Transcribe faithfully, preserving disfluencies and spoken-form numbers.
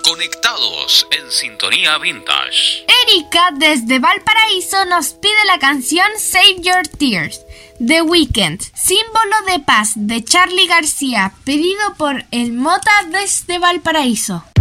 Conectados en Sintonía Vintage. Erika desde Valparaíso nos pide la canción Save Your Tears, The Weeknd, símbolo de paz de Charly García, pedido por el Mota desde Valparaíso.